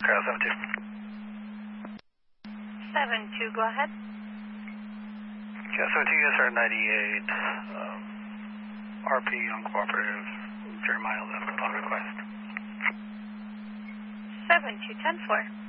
Carol 72. 72, go ahead. Carol 72, USR 98, RP uncooperative, Jeremiah left upon request. 7210-4.